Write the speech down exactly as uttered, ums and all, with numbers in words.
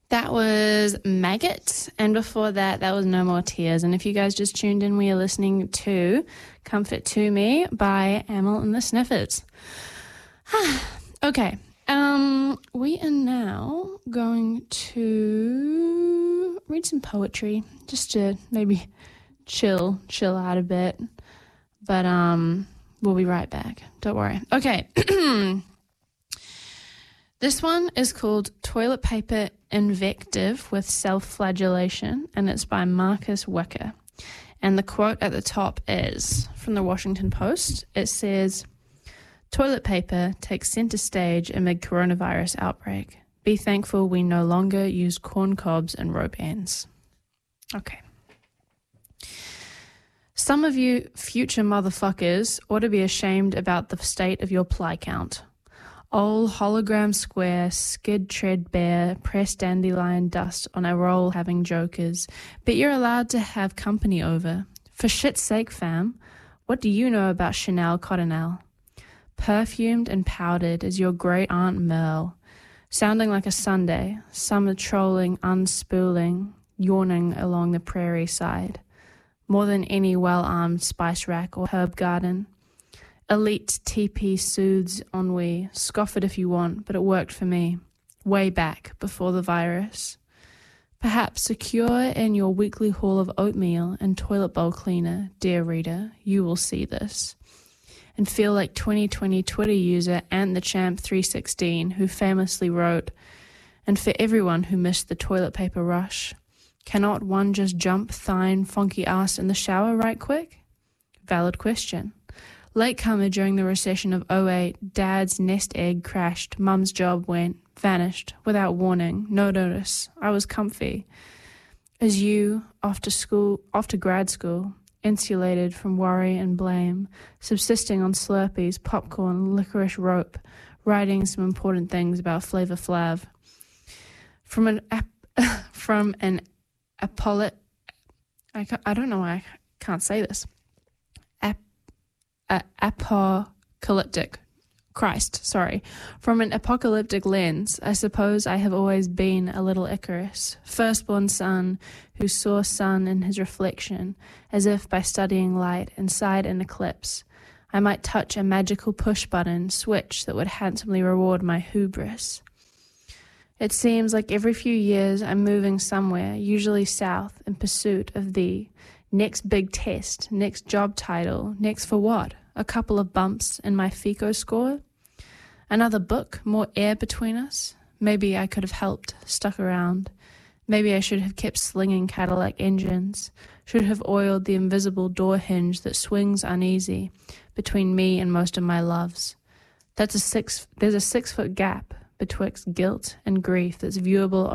That was Maggot, and before that, that was No More Tears. And if you guys just tuned in, we are listening to Comfort to Me by Amyl and the Sniffers. Okay, um, we are now going to read some poetry, just to maybe chill, chill out a bit. But um, we'll be right back. Don't worry. Okay. This one is called Toilet Paper Invective with Self-Flagellation, and it's by Marcus Wicker. And the quote at the top is from the Washington Post. It says, "Toilet paper takes center stage amid coronavirus outbreak. Be thankful we no longer use corn cobs and rope ends." Okay. Some of you future motherfuckers ought to be ashamed about the state of your ply count. Old hologram square, skid treadbare, pressed dandelion dust on a roll having jokers, but you're allowed to have company over. For shit's sake, fam, what do you know about Chanel Cottonelle? Perfumed and powdered as your great Aunt Merle, sounding like a Sunday, summer trolling, unspooling, yawning along the prairie side, more than any well-armed spice rack or herb garden. Elite T P soothes ennui. Scoff it if you want, but it worked for me. Way back, before the virus. Perhaps secure in your weekly haul of oatmeal and toilet bowl cleaner, dear reader, you will see this. And feel like twenty twenty Twitter user Ant the Champ three sixteen, who famously wrote, "And for everyone who missed the toilet paper rush, cannot one just jump thine funky ass in the shower right quick?" Valid question. Latecomer during the recession of oh eight, dad's nest egg crashed, mum's job went, vanished, without warning, no notice. I was comfy. As you, off to school, off to grad school, insulated from worry and blame, subsisting on Slurpees, popcorn, licorice rope, writing some important things about Flavor Flav. From an ap- from an apolit, I, I don't know why I can't say this. Uh, apocalyptic Christ, sorry. From an apocalyptic lens, I suppose I have always been a little Icarus, firstborn son who saw sun in his reflection, as if by studying light inside an eclipse, I might touch a magical push-button switch that would handsomely reward my hubris. It seems like every few years I'm moving somewhere, usually south, in pursuit of the next big test, next job title, next for what? A couple of bumps in my FICO score? Another book, more air between us? Maybe I could have helped, stuck around. Maybe I should have kept slinging Cadillac engines, should have oiled the invisible door hinge that swings uneasy between me and most of my loves. That's a six, there's a six-foot gap betwixt guilt and grief that's viewable